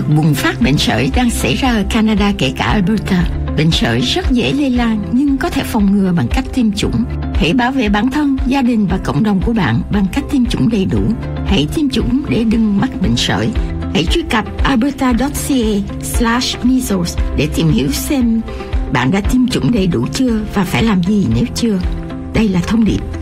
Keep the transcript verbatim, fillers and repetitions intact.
đợt bùng phát bệnh sởi đang xảy ra ở Canada, kể cả Alberta. Bệnh sởi rất dễ lây lan nhưng có thể phòng ngừa bằng cách tiêm chủng. Hãy bảo vệ bản thân, gia đình và cộng đồng của bạn bằng cách tiêm chủng đầy đủ. Hãy tiêm chủng để đừng mắc bệnh sởi. Hãy truy cập alberta chấm ca slash measles để tìm hiểu xem bạn đã tiêm chủng đầy đủ chưa và phải làm gì nếu chưa. Đây là thông điệp